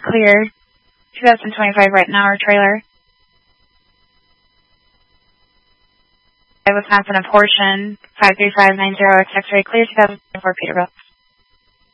clear. 2025 right now, our trailer. Wisconsin, a portion, 53590, X-ray clear, 2004 Peterbilt.